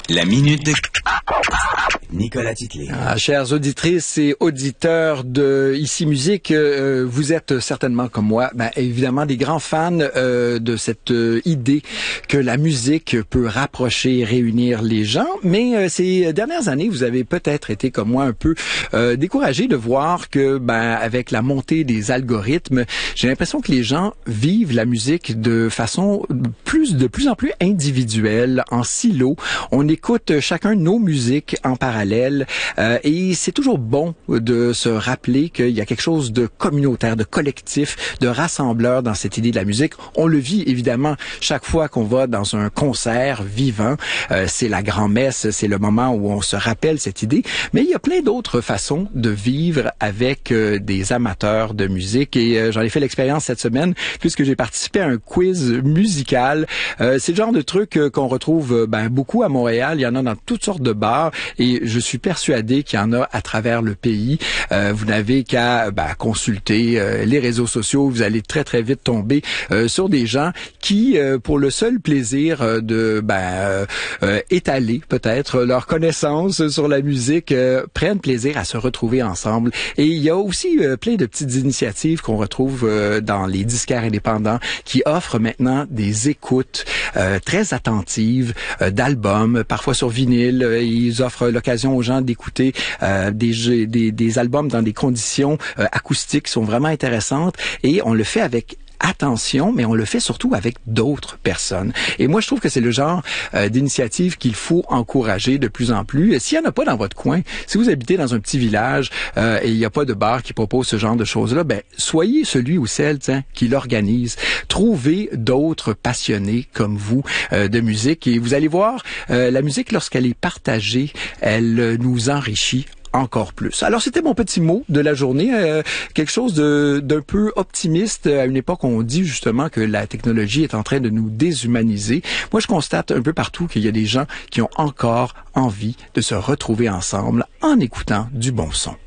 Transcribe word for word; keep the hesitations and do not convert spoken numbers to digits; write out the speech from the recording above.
La minute de Nicolas Titley. Ah, chères auditrices et auditeurs de Ici Musique, euh, vous êtes certainement comme moi, ben, évidemment des grands fans euh, de cette euh, idée que la musique peut rapprocher et réunir les gens. Mais euh, ces dernières années, vous avez peut-être été comme moi un peu euh, découragé de voir que, ben, avec la montée des algorithmes, j'ai l'impression que les gens vivent la musique de façon plus de plus en plus individuelle, en silo. On écoute chacun nos musiques en parallèle euh, et c'est toujours bon de se rappeler qu'il y a quelque chose de communautaire, de collectif, de rassembleur dans cette idée de la musique. On le vit évidemment chaque fois qu'on va dans un concert vivant. Euh, c'est la grand-messe, c'est le moment où on se rappelle cette idée. Mais il y a plein d'autres façons de vivre avec euh, des amateurs de musique et euh, j'en ai fait l'expérience cette semaine puisque j'ai participé à un quiz musical. Euh, c'est le genre de truc euh, qu'on retrouve ben, beaucoup à Montréal. Il y en a dans toutes sortes de bars et je suis persuadé qu'il y en a à travers le pays. Euh, vous n'avez qu'à ben, consulter euh, les réseaux sociaux. Vous allez très, très vite tomber euh, sur des gens qui, euh, pour le seul plaisir euh, de ben, euh, euh, étaler peut-être leur connaissance sur la musique, euh, prennent plaisir à se retrouver ensemble. Et il y a aussi euh, plein de petites initiatives qu'on retrouve euh, dans les disquaires indépendants qui offrent maintenant des écoutes euh, très attentives euh, d'albums, parfois sur vinyle. Euh, ils offrent l'occasion aux gens d'écouter euh, des, des, des albums dans des conditions euh, acoustiques qui sont vraiment intéressantes et on le fait avec attention, mais on le fait surtout avec d'autres personnes. Et moi, je trouve que c'est le genre euh, d'initiative qu'il faut encourager de plus en plus. S'il n'y en a pas dans votre coin, si vous habitez dans un petit village euh, et il n'y a pas de bar qui propose ce genre de choses-là, ben soyez celui ou celle tiens, qui l'organise. Trouvez d'autres passionnés comme vous euh, de musique et vous allez voir, euh, la musique, lorsqu'elle est partagée, elle euh, nous enrichit encore plus. Alors, c'était mon petit mot de la journée, euh, quelque chose de d'un peu optimiste à une époque où on dit justement que la technologie est en train de nous déshumaniser. Moi, je constate un peu partout qu'il y a des gens qui ont encore envie de se retrouver ensemble en écoutant du bon son.